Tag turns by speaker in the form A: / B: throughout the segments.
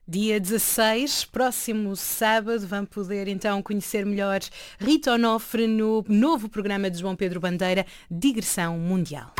A: Dia 16, próximo sábado, vamos poder então conhecer melhor Rita Onofre no novo programa de João Pedro Bandeira, Digressão Mundial.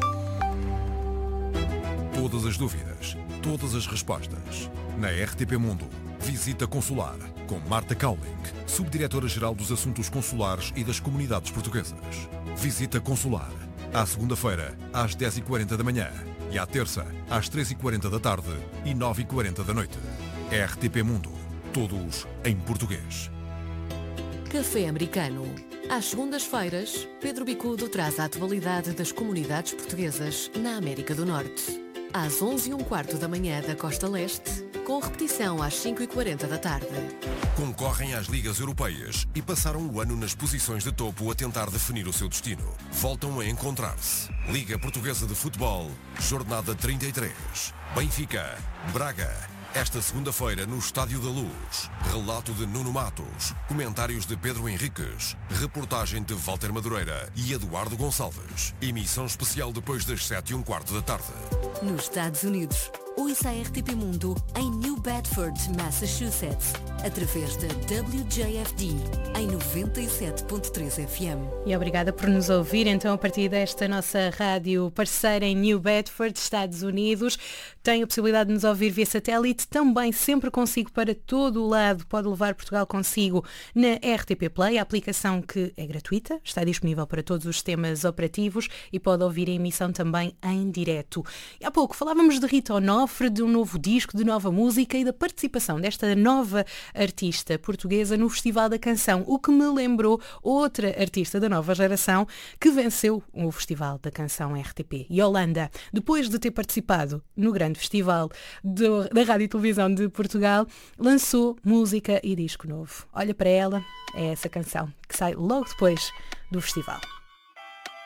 B: Todas as dúvidas, todas as respostas. Na RTP Mundo, Visita Consular, com Marta Kauling, Subdiretora-Geral dos Assuntos Consulares e das Comunidades Portuguesas. Visita Consular, à segunda-feira, às 10h40 da manhã e à terça, às 3h40 da tarde e 9h40 da noite. RTP Mundo, todos em português.
C: Café Americano. Às segundas-feiras, Pedro Bicudo traz a atualidade das comunidades portuguesas na América do Norte. Às 11h15 da manhã da Costa Leste, com repetição às 5h40 da tarde.
B: Concorrem às Ligas Europeias e passaram o ano nas posições de topo a tentar definir o seu destino. Voltam a encontrar-se. Liga Portuguesa de Futebol, Jornada 33. Benfica, Braga. Esta segunda-feira no Estádio da Luz. Relato de Nuno Matos. Comentários de Pedro Henriques. Reportagem de Walter Madureira e Eduardo Gonçalves. Emissão especial depois das 7h15 da tarde.
C: Nos Estados Unidos, ouça a RTP Mundo em New Bedford, Massachusetts, através da WJFD em 97.3 FM.
A: E obrigada por nos ouvir, então, a partir desta nossa rádio parceira em New Bedford, Estados Unidos. Tem a possibilidade de nos ouvir via satélite, também sempre consigo para todo o lado. Pode levar Portugal consigo na RTP Play, a aplicação que é gratuita, está disponível para todos os sistemas operativos e pode ouvir a emissão também em direto. E há pouco falávamos de Rita Onofre, de um novo disco, de nova música e da participação desta nova artista portuguesa no Festival da Canção, o que me lembrou outra artista da nova geração que venceu o Festival da Canção RTP, Yolanda, depois de ter participado no grande festival da Rádio e Televisão de Portugal, lançou música e disco novo. Olha para ela, é essa canção que sai logo depois do festival.